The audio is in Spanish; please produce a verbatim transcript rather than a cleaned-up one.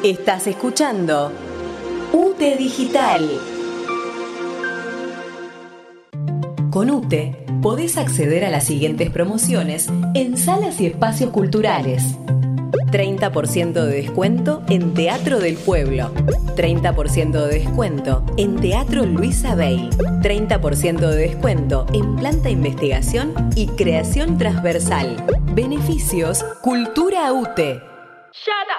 Estás escuchando UTE Digital. Con UTE podés acceder a las siguientes promociones en salas y espacios culturales. treinta por ciento de descuento en Teatro del Pueblo. treinta por ciento de descuento en Teatro Luisa Bey. treinta por ciento de descuento en Planta Investigación y Creación Transversal. Beneficios Cultura UTE.